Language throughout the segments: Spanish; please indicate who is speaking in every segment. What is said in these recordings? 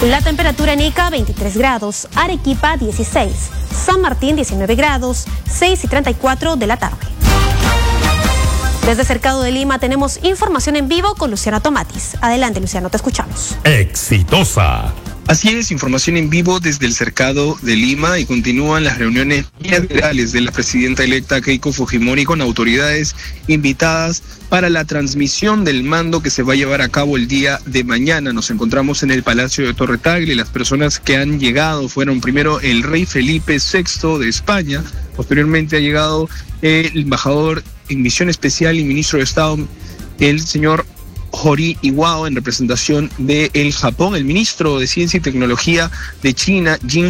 Speaker 1: La temperatura en Ica 23 grados, Arequipa 16, San Martín 19 grados, 6:34 de la tarde. Desde Cercado de Lima tenemos información en vivo con Luciano Tomatis. Adelante, Luciano, te escuchamos.
Speaker 2: Exitosa.
Speaker 3: Así es, información en vivo desde el Cercado de Lima y continúan las reuniones bilaterales de la presidenta electa Keiko Fujimori con autoridades invitadas para la transmisión del mando que se va a llevar a cabo el día de mañana. Nos encontramos en el Palacio de Torre Tagle. Las personas que han llegado fueron primero el rey Felipe VI de España, posteriormente ha llegado el embajador en misión especial y ministro de Estado, el señor Hori Iwao, en representación de el Japón, el ministro de Ciencia y Tecnología de China, Jin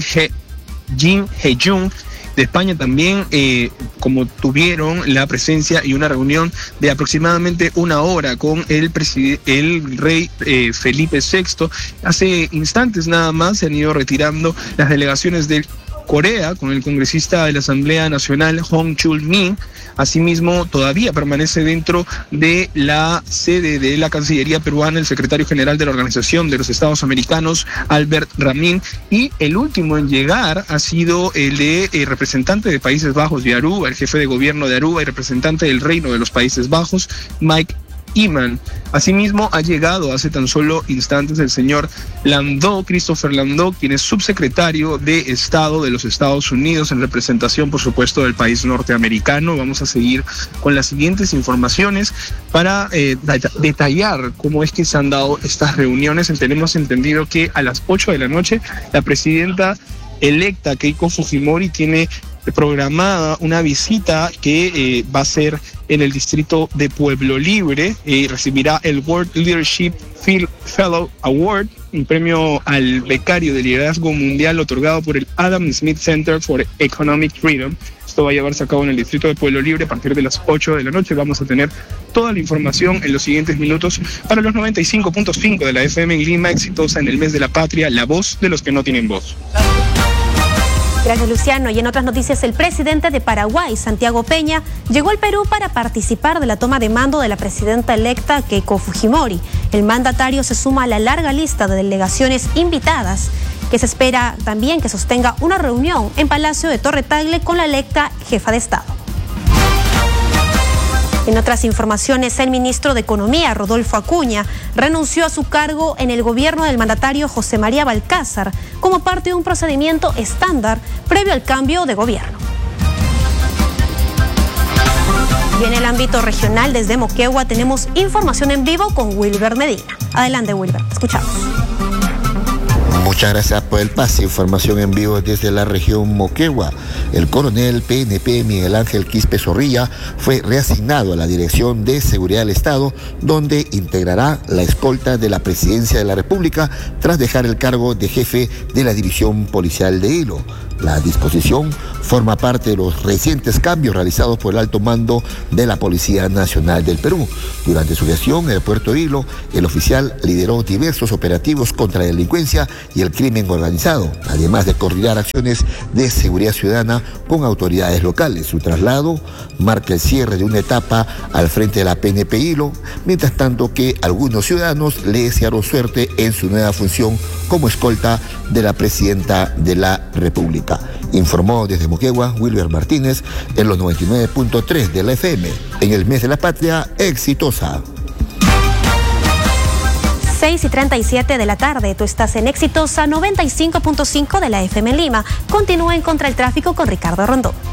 Speaker 3: He-jun, de España también, como tuvieron la presencia y una reunión de aproximadamente una hora con el rey Felipe VI. Hace instantes nada más se han ido retirando las delegaciones de Corea con el congresista de la Asamblea Nacional, Hong Chul-min. Asimismo, todavía permanece dentro de la sede de la Cancillería peruana el secretario general de la Organización de los Estados Americanos, Albert Ramin, y el último en llegar ha sido el representante de Países Bajos de Aruba, el jefe de gobierno de Aruba y representante del Reino de los Países Bajos, Mike Iman. Asimismo, ha llegado hace tan solo instantes el señor Landau, Christopher Landau, quien es subsecretario de Estado de los Estados Unidos en representación, por supuesto, del país norteamericano. Vamos a seguir con las siguientes informaciones para detallar cómo es que se han dado estas reuniones. Tenemos entendido que a las 8 de la noche la presidenta electa Keiko Fujimori tiene programada una visita que va a ser en el distrito de Pueblo Libre. Recibirá el World Leadership Fellow Award, un premio al becario de liderazgo mundial otorgado por el Adam Smith Center for Economic Freedom. Esto va a llevarse a cabo en el distrito de Pueblo Libre a partir de las 8 de la noche. Vamos a tener toda la información en los siguientes minutos para los 95.5 de la FM en Lima. Exitosa en el mes de la patria, la voz de los que no tienen voz.
Speaker 1: Gracias, Luciano. Y en otras noticias, el presidente de Paraguay, Santiago Peña, llegó al Perú para participar de la toma de mando de la presidenta electa Keiko Fujimori. El mandatario se suma a la larga lista de delegaciones invitadas, que se espera también que sostenga una reunión en Palacio de Torre Tagle con la electa jefa de Estado. En otras informaciones, el ministro de Economía, Rodolfo Acuña, renunció a su cargo en el gobierno del mandatario José María Balcázar como parte de un procedimiento estándar previo al cambio de gobierno. Y en el ámbito regional, desde Moquegua, tenemos información en vivo con Wilber Medina. Adelante, Wilber, escuchamos.
Speaker 4: Muchas gracias por el pase. Información en vivo desde la región Moquegua. El coronel PNP Miguel Ángel Quispe Zorrilla fue reasignado a la Dirección de Seguridad del Estado, donde integrará la escolta de la Presidencia de la República tras dejar el cargo de jefe de la División Policial de Hilo. La disposición forma parte de los recientes cambios realizados por el alto mando de la Policía Nacional del Perú. Durante su gestión en el puerto de Hilo, el oficial lideró diversos operativos contra la delincuencia y el crimen organizado, además de coordinar acciones de seguridad ciudadana con autoridades locales. Su traslado marca el cierre de una etapa al frente de la PNP Hilo, mientras tanto que algunos ciudadanos le desearon suerte en su nueva función como escolta de la presidenta de la República. Informó desde Moquegua Wilber Martínez en los 99.3 de la FM. En el mes de la patria, exitosa.
Speaker 1: 6:37 de la tarde, tú estás en Exitosa 95.5 de la FM en Lima. Continúen contra el tráfico con Ricardo Rondón.